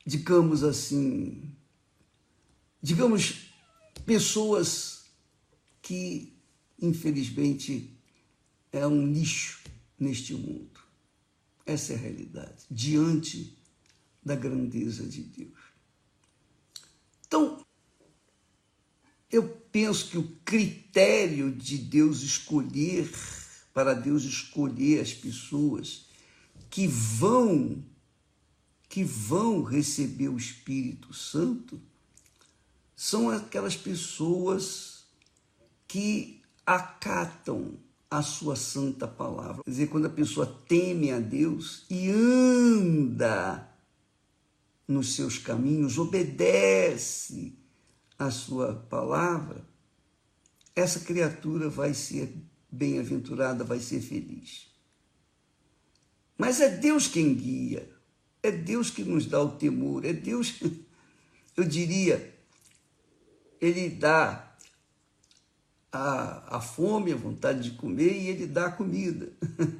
digamos assim, pessoas que, infelizmente, é um lixo neste mundo. Essa é a realidade, diante da grandeza de Deus. Então, eu penso que o critério de Deus escolher, para Deus escolher as pessoas que vão receber o Espírito Santo, são aquelas pessoas que acatam a sua santa palavra. Quer dizer, quando a pessoa teme a Deus e anda nos seus caminhos, obedece a sua palavra, essa criatura vai ser bem-aventurada, vai ser feliz. Mas é Deus quem guia, é Deus que nos dá o temor, é Deus, eu diria, Ele dá a fome, a vontade de comer, e Ele dá a comida.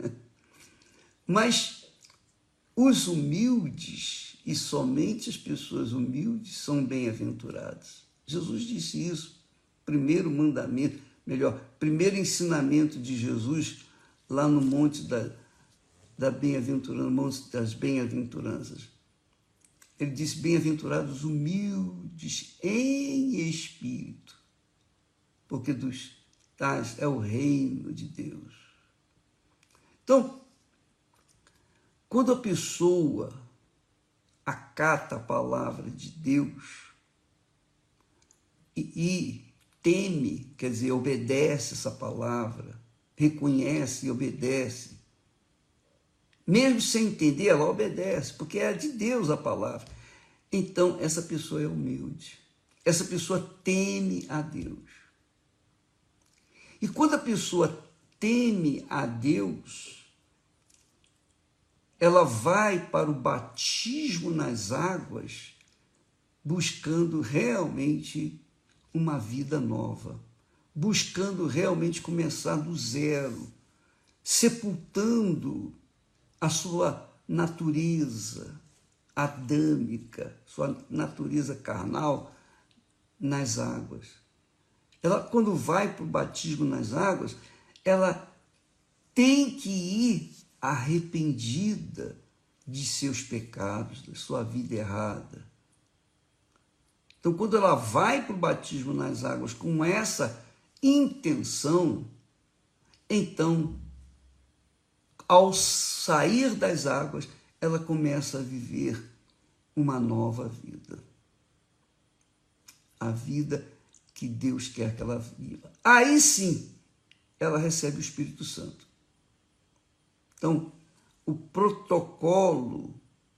Mas os humildes, e somente as pessoas humildes, são bem-aventuradas. Jesus disse isso, primeiro mandamento, primeiro ensinamento de Jesus, lá no Monte da Bem-aventurança, Monte das Bem-aventuranças. Ele disse, bem-aventurados humildes em espírito, porque dos tais é o reino de Deus. Então, quando a pessoa acata a palavra de Deus e teme, quer dizer, obedece essa palavra, reconhece e obedece, mesmo sem entender, ela obedece, porque é de Deus a palavra. Então, essa pessoa é humilde, essa pessoa teme a Deus. E quando a pessoa teme a Deus, ela vai para o batismo nas águas, buscando realmente uma vida nova, buscando realmente começar do zero, sepultando a sua natureza adâmica, sua natureza carnal nas águas. Ela, quando vai para o batismo nas águas, ela tem que ir arrependida de seus pecados, da sua vida errada. Então, quando ela vai para o batismo nas águas com essa intenção, então, ao sair das águas, ela começa a viver uma nova vida. A vida que Deus quer que ela viva. Aí sim, ela recebe o Espírito Santo. Então, o protocolo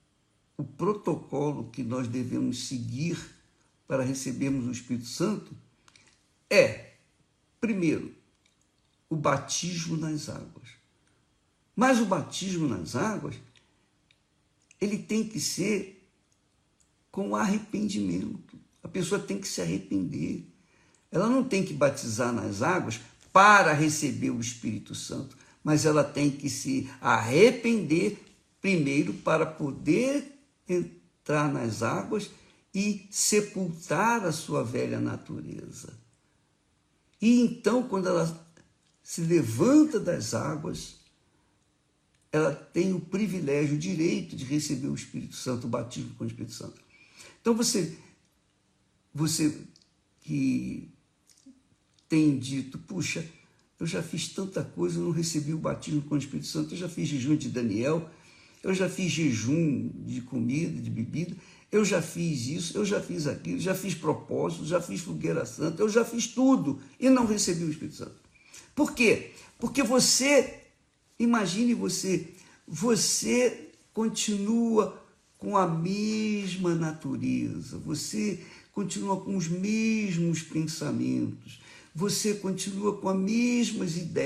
que nós devemos seguir para recebermos o Espírito Santo é, primeiro, o batismo nas águas. Mas o batismo nas águas, ele tem que ser com arrependimento. A pessoa tem que se arrepender. Ela não tem que batizar nas águas para receber o Espírito Santo, mas ela tem que se arrepender primeiro para poder entrar nas águas e sepultar a sua velha natureza. E então, quando ela se levanta das águas, ela tem o privilégio, o direito de receber o Espírito Santo, o batismo com o Espírito Santo. Então, você que tem dito, puxa, eu já fiz tanta coisa, eu não recebi o batismo com o Espírito Santo, eu já fiz jejum de Daniel, eu já fiz jejum de comida, de bebida, eu já fiz isso, eu já fiz aquilo, já fiz propósito, já fiz fogueira santa, eu já fiz tudo e não recebi o Espírito Santo. Por quê? Porque imagine você continua com a mesma natureza, você continua com os mesmos pensamentos, você continua com as mesmas ideias,